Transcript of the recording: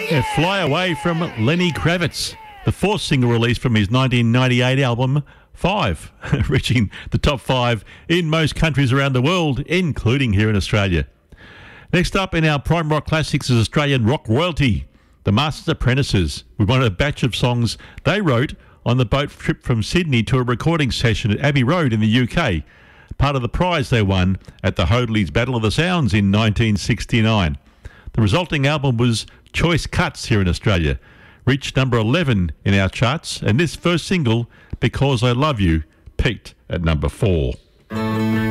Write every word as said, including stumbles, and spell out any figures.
Yeah, Fly Away from Lenny Kravitz, the fourth single released from his nineteen ninety-eight album Five, reaching the top five in most countries around the world, including here in Australia. Next up in our Prime Rock Classics is Australian rock royalty, the Masters Apprentices, with one of a batch of songs they wrote on the boat trip from Sydney to a recording session at Abbey Road in the U K, part of the prize they won at the Hoadley's Battle of the Sounds in nineteen sixty-nine. The resulting album was Choice Cuts here in Australia, reached number eleven in our charts, and this first single, Because I Love You, peaked at number four.